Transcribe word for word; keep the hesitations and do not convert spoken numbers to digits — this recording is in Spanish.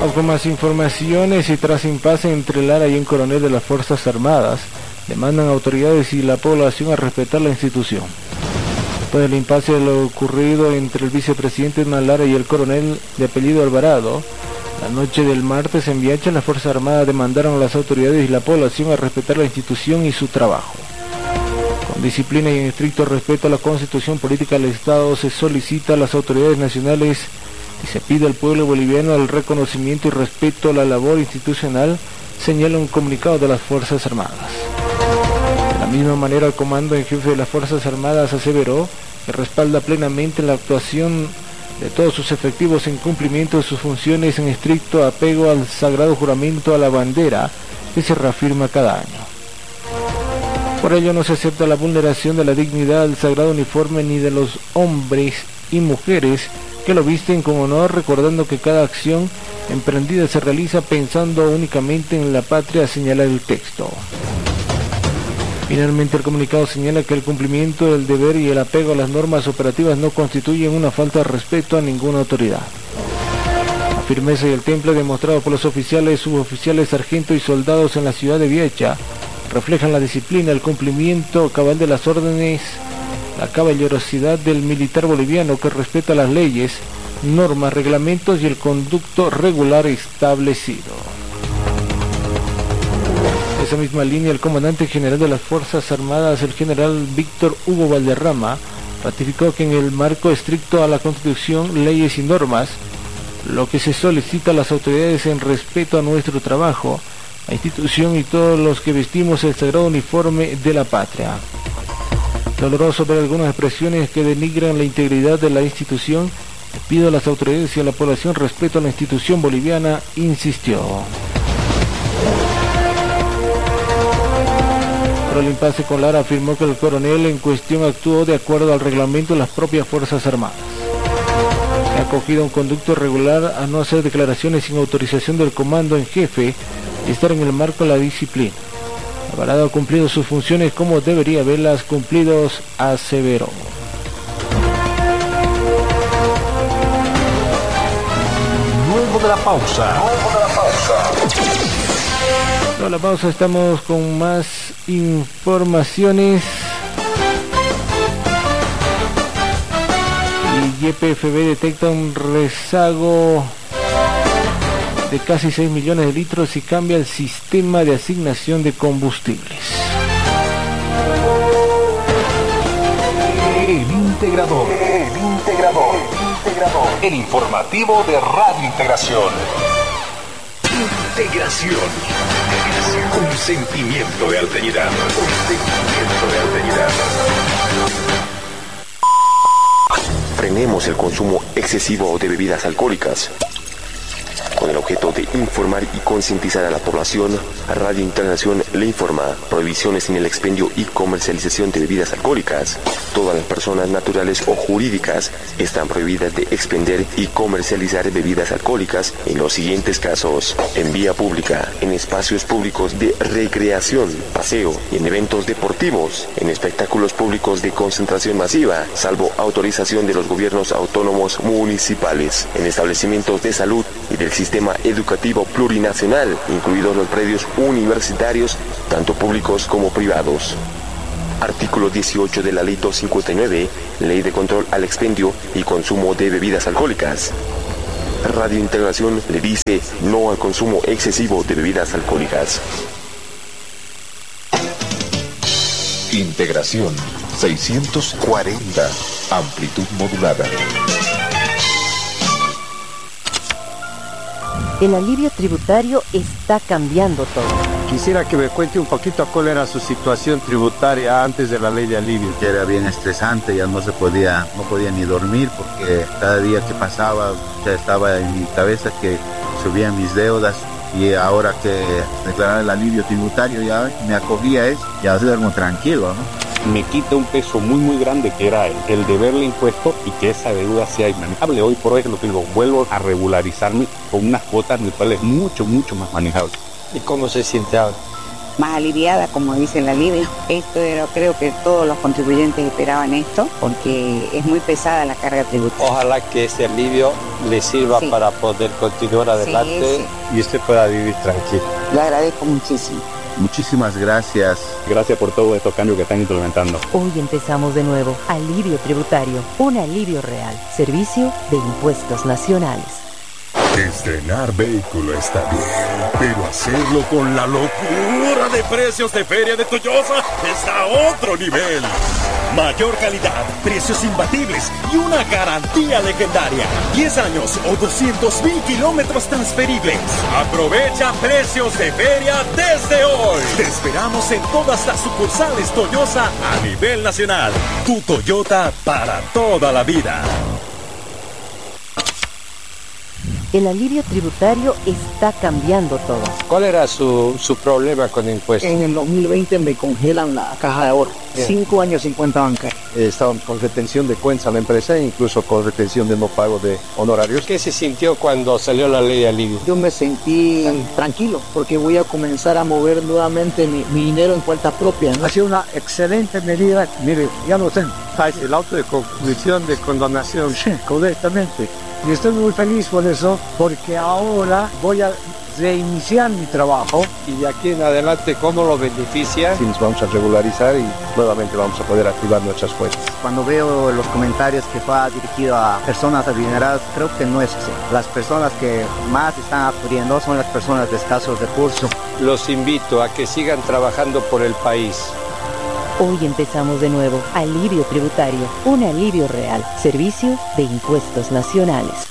Vamos con más informaciones. Y tras impasse entre Lara y un coronel de las Fuerzas Armadas, demandan a autoridades y la población a respetar la institución. Después del impasse de lo ocurrido entre el vicepresidente Hernán Lara y el coronel de apellido Alvarado, la noche del martes en Viacha, las Fuerzas Armadas demandaron a las autoridades y la población a respetar la institución y su trabajo. Con disciplina y en estricto respeto a la Constitución Política del Estado, se solicita a las autoridades nacionales y se pide al pueblo boliviano el reconocimiento y respeto a la labor institucional, señala un comunicado de las Fuerzas Armadas. De la misma manera, el comando en jefe de las Fuerzas Armadas aseveró que respalda plenamente la actuación de todos sus efectivos en cumplimiento de sus funciones en estricto apego al sagrado juramento a la bandera que se reafirma cada año. Por ello no se acepta la vulneración de la dignidad del sagrado uniforme ni de los hombres y mujeres que lo visten con honor, recordando que cada acción emprendida se realiza pensando únicamente en la patria, señala el texto. Finalmente, el comunicado señala que el cumplimiento del deber y el apego a las normas operativas no constituyen una falta de respeto a ninguna autoridad. La firmeza y el temple demostrado por los oficiales, suboficiales, sargentos y soldados en la ciudad de Viacha reflejan la disciplina, el cumplimiento cabal de las órdenes, la caballerosidad del militar boliviano que respeta las leyes, normas, reglamentos y el conducto regular establecido. En esa misma línea, el comandante general de las Fuerzas Armadas, el general Víctor Hugo Valderrama, ratificó que en el marco estricto a la Constitución, leyes y normas, lo que se solicita a las autoridades en respeto a nuestro trabajo, la institución y todos los que vestimos el sagrado uniforme de la patria. Doloroso ver algunas expresiones que denigran la integridad de la institución. Pido a las autoridades y a la población respeto a la institución boliviana, insistió. Pero el impasse con Lara afirmó que el coronel en cuestión actuó de acuerdo al reglamento de las propias Fuerzas Armadas. Se ha acogido un conducto irregular a no hacer declaraciones sin autorización del comando en jefe y estar en el marco de la disciplina. Alvarado ha cumplido sus funciones como debería haberlas cumplido, aseveró. Luego de la pausa. Luego de la pausa. Luego de la pausa estamos con más informaciones. Y Y P F B detecta un rezago de casi seis millones de litros y cambia el sistema de asignación de combustibles. El integrador. El integrador. El integrador. El informativo de Radio Integración. Integración. Integración. Un sentimiento de alteridad. Un sentimiento de alteridad. Frenemos el consumo excesivo de bebidas alcohólicas. Con el objeto de informar y concientizar a la población, Radio Integración le informa: prohibiciones en el expendio y comercialización de bebidas alcohólicas. Todas las personas naturales o jurídicas están prohibidas de expender y comercializar bebidas alcohólicas en los siguientes casos: en vía pública, en espacios públicos de recreación, paseo y en eventos deportivos, en espectáculos públicos de concentración masiva, salvo autorización de los gobiernos autónomos municipales, en establecimientos de salud y del sistema educativo plurinacional, incluidos los predios universitarios, tanto públicos como privados. Artículo dieciocho de la Ley doscientos cincuenta y nueve, Ley de Control al Expendio y Consumo de Bebidas Alcohólicas. Radio Integración le dice no al consumo excesivo de bebidas alcohólicas. Integración seiscientos cuarenta, amplitud modulada. El alivio tributario está cambiando todo. Quisiera que me cuente un poquito cuál era su situación tributaria antes de la ley de alivio. Que era bien estresante, ya no se podía, no podía ni dormir porque cada día que pasaba ya estaba en mi cabeza que subían mis deudas, y ahora que declarar el alivio tributario ya me acogía a eso, ya duermo tranquilo, ¿no? Me quita un peso muy muy grande que era el, el deberle impuesto y que esa deuda sea inmanejable. Hoy por hoy es lo que digo, vuelvo a regularizarme con unas cuotas en las cuales es mucho mucho más manejable. ¿Y cómo se siente ahora? más aliviada, como dice el alivio. Esto era, creo que todos los contribuyentes esperaban esto, porque es muy pesada la carga tributaria. Ojalá que ese alivio le sirva sí. para poder continuar adelante sí, sí. y usted pueda vivir tranquilo. Le agradezco muchísimo. Muchísimas gracias. Gracias por todo estos cambios que están implementando. Hoy empezamos de nuevo. Alivio tributario. Un alivio real. Servicio de Impuestos Nacionales. Estrenar vehículo está bien, pero hacerlo con la locura de precios de Feria de Toyosa está a otro nivel. Mayor calidad, precios imbatibles y una garantía legendaria. diez años o doscientos mil kilómetros transferibles. Aprovecha precios de feria desde hoy. Te esperamos en todas las sucursales Toyosa a nivel nacional. Tu Toyota para toda la vida. El alivio tributario está cambiando todo. ¿Cuál era su, su problema con impuestos? En el dos mil veinte me congelan la caja de ahorro. Bien. Cinco años sin cuenta bancaria. Eh, estábamos con retención de cuentas a la empresa e incluso con retención de no pago de honorarios. ¿Qué se sintió cuando salió la ley de alivio? Yo me sentí tranquilo porque voy a comenzar a mover nuevamente mi, mi dinero en cuenta propia, ¿no? Ha sido una excelente medida. Mire, ya lo tengo. El auto de conclusión de condonación. Sí, correctamente. Y estoy muy feliz por eso, porque ahora voy a reiniciar mi trabajo. Y de aquí en adelante, ¿cómo lo beneficia? Sí, nos vamos a regularizar y nuevamente vamos a poder activar nuestras cuentas. Cuando veo los comentarios que fue dirigido a personas adineradas, creo que no es así. Las personas que más están acudiendo son las personas de escasos recursos. Los invito a que sigan trabajando por el país. Hoy empezamos de nuevo. Alivio tributario. Un alivio real. Servicio de Impuestos Nacionales.